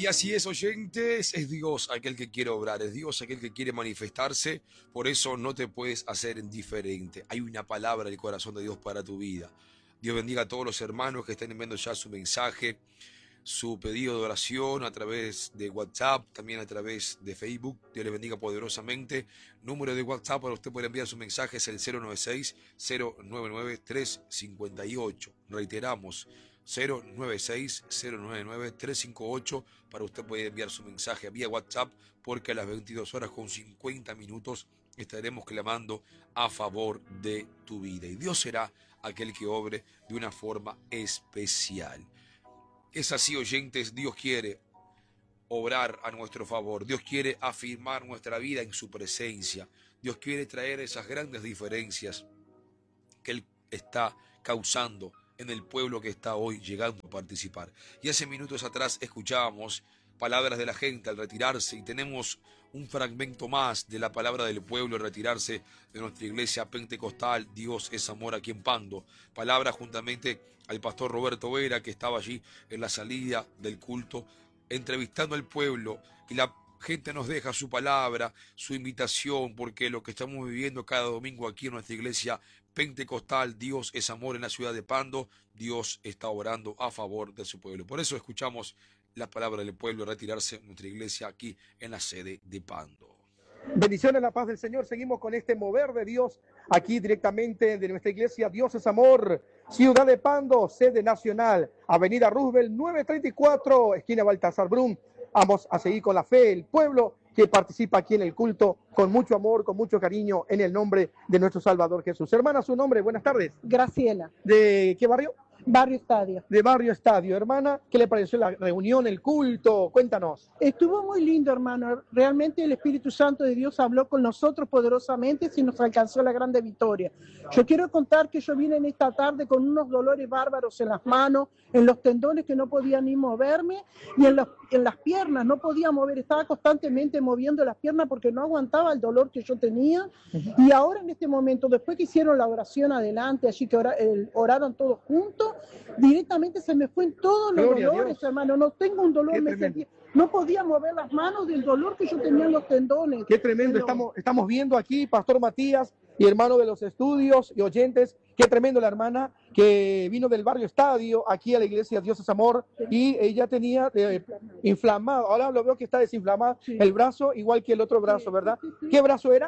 Y así es, oyentes, es Dios aquel que quiere obrar, es Dios aquel que quiere manifestarse, por eso no te puedes hacer indiferente. Hay una palabra del corazón de Dios para tu vida. Dios bendiga a todos los hermanos que están enviando ya su mensaje, su pedido de oración a través de WhatsApp, también a través de Facebook. Dios les bendiga poderosamente. Número de WhatsApp para usted poder enviar su mensaje es el 096-099-358. Reiteramos, 096-099-358 para usted poder enviar su mensaje vía WhatsApp, porque a las 22 horas con 50 minutos estaremos clamando a favor de tu vida. Y Dios será aquel que obre de una forma especial. Es así, oyentes, Dios quiere obrar a nuestro favor. Dios quiere afirmar nuestra vida en su presencia. Dios quiere traer esas grandes diferencias que Él está causando en el pueblo que está hoy llegando a participar. Y hace minutos atrás escuchábamos palabras de la gente al retirarse, y tenemos un fragmento más de la palabra del pueblo al retirarse de nuestra iglesia pentecostal Dios es Amor aquí en Pando. Palabra juntamente al pastor Roberto Vera, que estaba allí en la salida del culto entrevistando al pueblo, y la gente nos deja su palabra, su invitación, porque lo que estamos viviendo cada domingo aquí en nuestra iglesia pentecostal Dios es Amor en la ciudad de Pando, Dios está orando a favor de su pueblo. Por eso escuchamos la palabra del pueblo retirarse en nuestra iglesia aquí en la sede de Pando. Bendiciones, la paz del Señor. Seguimos con este mover de Dios aquí directamente de nuestra iglesia Dios es Amor, ciudad de Pando, sede nacional, avenida Roosevelt 934, esquina Baltasar Brum. Vamos a seguir con la fe, el pueblo que participa aquí en el culto con mucho amor, con mucho cariño, en el nombre de nuestro Salvador Jesús. Hermana, su nombre, buenas tardes. Graciela. ¿De qué barrio? Barrio Estadio. De Barrio Estadio. Hermana, ¿qué le pareció la reunión, el culto? Cuéntanos. Estuvo muy lindo, hermano. Realmente el Espíritu Santo de Dios habló con nosotros poderosamente y nos alcanzó la grande victoria. Yo quiero contar que yo vine en esta tarde con unos dolores bárbaros en las manos, en los tendones que no podía ni moverme, y en las piernas no podía mover. Estaba constantemente moviendo las piernas porque no aguantaba el dolor que yo tenía. Y ahora en este momento, después que hicieron la oración adelante, allí que oraron todos juntos, directamente se me fue en todos los dolores, hermano. No tengo un dolor, no podía mover las manos del dolor que yo tenía en los tendones. Qué tremendo. Estamos viendo aquí, Pastor Matías y hermano de los estudios y oyentes, qué tremendo la hermana que vino del Barrio Estadio aquí a la iglesia Dios es Amor, y ella tenía inflamado, ahora lo veo que está desinflamado, sí, el brazo igual que el otro brazo, ¿verdad? Sí. ¿Qué brazo era?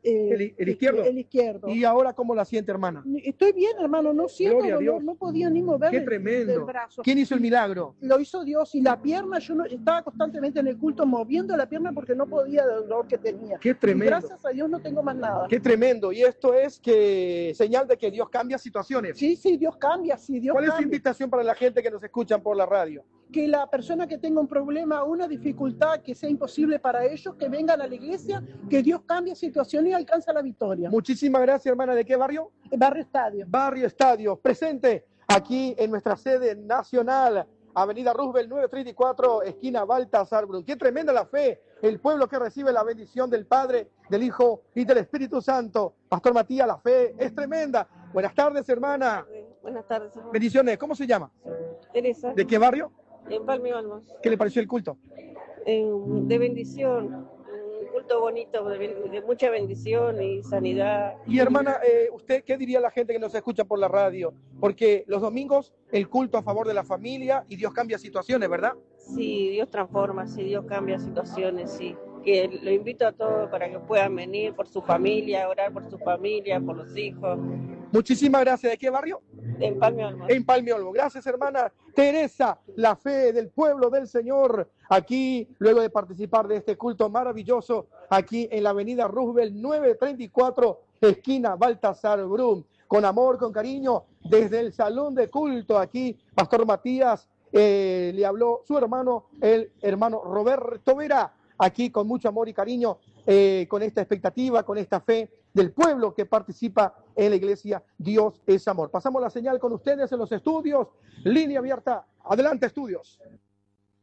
El izquierdo. El izquierdo. ¿Y ahora cómo la siente, hermana? Estoy bien, hermano, no siento dolor, no podía ni mover el brazo. ¿Quién hizo el milagro? Lo hizo Dios, y la pierna, yo no, estaba constantemente en el culto moviendo la pierna porque no podía del dolor que tenía. Qué tremendo. Y gracias a Dios no tengo más nada. Qué tremendo. Y esto es señal de que Dios cambia situaciones. Sí, Dios cambia, sí, Dios ¿Cuál cambia. es su invitación para la gente que nos escuchan por la radio? Que la persona que tenga un problema, una dificultad que sea imposible para ellos, que vengan a la iglesia, que Dios cambia situaciones y alcanza la victoria. Muchísimas gracias, hermana. ¿De qué barrio? Barrio Estadio. Barrio Estadio, presente aquí en nuestra sede nacional, avenida Roosevelt 934, esquina Baltasar Brum. Qué tremenda la fe, el pueblo que recibe la bendición del Padre, del Hijo y del Espíritu Santo. Pastor Matías, la fe es tremenda. Buenas tardes, hermana. Buenas tardes, hermano. Bendiciones. ¿Cómo se llama? Teresa. ¿De qué barrio? En Palmi Olmos. ¿Qué le pareció el culto? De bendición, un culto bonito, de mucha bendición y sanidad. Y hermana, ¿usted qué diría a la gente que nos escucha por la radio? Porque los domingos el culto a favor de la familia y Dios cambia situaciones, ¿verdad? Sí, Dios transforma, sí, Dios cambia situaciones, sí. Que lo invito a todos para que puedan venir por su familia, orar por su familia, por los hijos. Muchísimas gracias. ¿De qué barrio? En Palmi Olmos. En Palmi Olmos. Gracias, hermana Teresa, la fe del pueblo del Señor, aquí, luego de participar de este culto maravilloso, aquí en la avenida Roosevelt 934, esquina Baltasar Brum. Con amor, con cariño, desde el salón de culto aquí, Pastor Matías, le habló su hermano, el hermano Roberto Vera, aquí con mucho amor y cariño, con esta expectativa, con esta fe del pueblo que participa en la iglesia Dios es Amor. Pasamos la señal con ustedes en los estudios, línea abierta. Adelante, estudios.